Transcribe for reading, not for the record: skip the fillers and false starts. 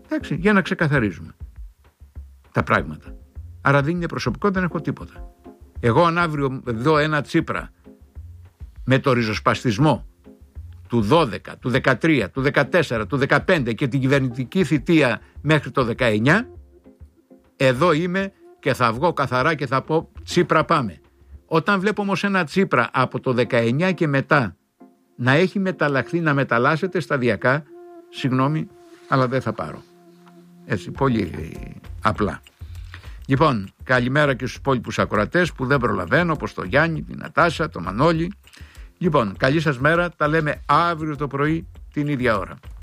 Εντάξει, για να ξεκαθαρίζουμε τα πράγματα. Άρα δεν είναι προσωπικό, δεν έχω τίποτα. Εγώ αν αύριο δω ένα Τσίπρα με το ριζοσπαστισμό του 12, του 13, του 14, του 15 και την κυβερνητική θητεία μέχρι το 19, εδώ είμαι και θα βγω καθαρά και θα πω Τσίπρα πάμε. Όταν βλέπω όμως ένα Τσίπρα από το 19 και μετά να έχει μεταλλαχθεί, να μεταλλάσσεται σταδιακά, συγγνώμη, αλλά δεν θα πάρω. Έτσι, πολύ απλά. Λοιπόν, καλημέρα και στους υπόλοιπους ακροατές που δεν προλαβαίνω, όπως το Γιάννη, την Νατάσα, το Μανώλη. Λοιπόν, καλή σας μέρα, τα λέμε αύριο το πρωί την ίδια ώρα.